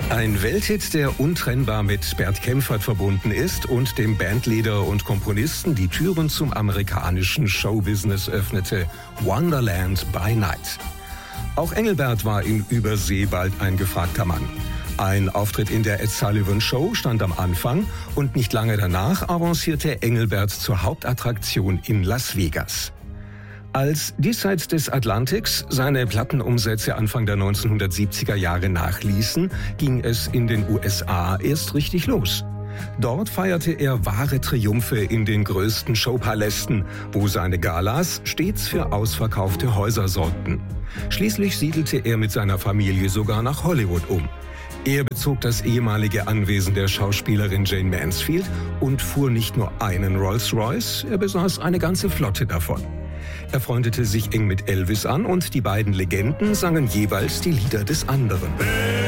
Ein Welthit, der untrennbar mit Bert Kaempfert verbunden ist und dem Bandleader und Komponisten die Türen zum amerikanischen Showbusiness öffnete. Wonderland by Night. Auch Engelbert war in Übersee bald ein gefragter Mann. Ein Auftritt in der Ed Sullivan Show stand am Anfang und nicht lange danach avancierte Engelbert zur Hauptattraktion in Las Vegas. Als diesseits des Atlantiks seine Plattenumsätze Anfang der 1970er Jahre nachließen, ging es in den USA erst richtig los. Dort feierte er wahre Triumphe in den größten Showpalästen, wo seine Galas stets für ausverkaufte Häuser sorgten. Schließlich siedelte er mit seiner Familie sogar nach Hollywood um. Er bezog das ehemalige Anwesen der Schauspielerin Jayne Mansfield und fuhr nicht nur einen Rolls-Royce, er besaß eine ganze Flotte davon. Er freundete sich eng mit Elvis an und die beiden Legenden sangen jeweils die Lieder des anderen.